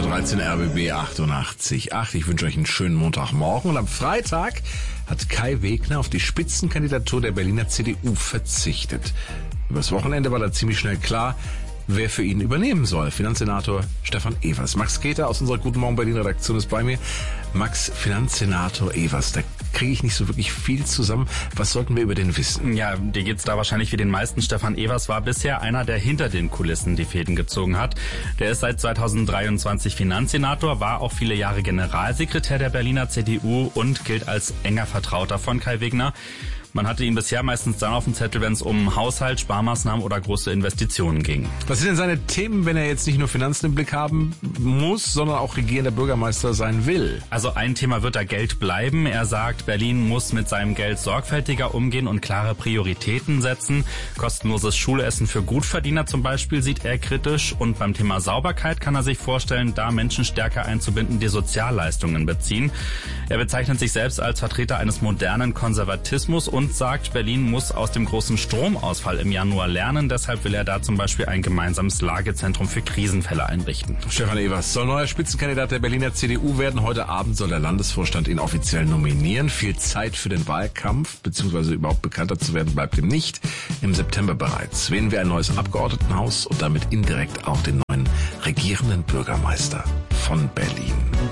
13 RBB 88.8. Ich wünsche euch einen schönen Montagmorgen. Und am Freitag hat Kai Wegner auf die Spitzenkandidatur der Berliner CDU verzichtet. Übers Wochenende war da ziemlich schnell klar, wer für ihn übernehmen soll. Finanzsenator Stefan Evers. Max Keter aus unserer Guten Morgen Berlin-Redaktion ist bei mir. Max, Finanzsenator Evers, da kriege ich nicht so wirklich viel zusammen. Was sollten wir über den wissen? Ja, dir geht's da wahrscheinlich wie den meisten. Stefan Evers war bisher einer, der hinter den Kulissen die Fäden gezogen hat. Der ist seit 2023 Finanzsenator, war auch viele Jahre Generalsekretär der Berliner CDU und gilt als enger Vertrauter von Kai Wegner. Man hatte ihn bisher meistens dann auf dem Zettel, wenn es um Haushalt, Sparmaßnahmen oder große Investitionen ging. Was sind denn seine Themen, wenn er jetzt nicht nur Finanzen im Blick haben muss, sondern auch regierender Bürgermeister sein will? Also ein Thema wird da Geld bleiben. Er sagt, Berlin muss mit seinem Geld sorgfältiger umgehen und klare Prioritäten setzen. Kostenloses Schulessen für Gutverdiener zum Beispiel sieht er kritisch. Und beim Thema Sauberkeit kann er sich vorstellen, da Menschen stärker einzubinden, die Sozialleistungen beziehen. Er bezeichnet sich selbst als Vertreter eines modernen Konservatismus und sagt, Berlin muss aus dem großen Stromausfall im Januar lernen. Deshalb will er da zum Beispiel ein gemeinsames Lagezentrum für Krisenfälle einrichten. Stefan Evers soll neuer Spitzenkandidat der Berliner CDU werden. Heute Abend soll der Landesvorstand ihn offiziell nominieren. Viel Zeit für den Wahlkampf, beziehungsweise überhaupt bekannter zu werden, bleibt ihm nicht. Im September bereits wählen wir ein neues Abgeordnetenhaus und damit indirekt auch den neuen regierenden Bürgermeister von Berlin.